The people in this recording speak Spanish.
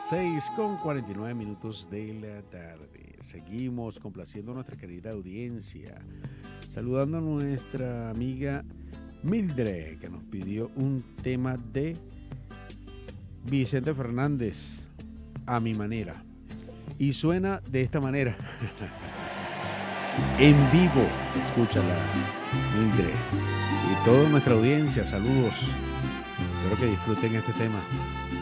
6:49 de la tarde. Seguimos complaciendo a nuestra querida audiencia. Saludando a nuestra amiga Mildred, que nos pidió un tema de Vicente Fernández, A Mi Manera. Y suena de esta manera. En vivo, escúchala, Mildred. Y toda nuestra audiencia, saludos. Espero que disfruten este tema.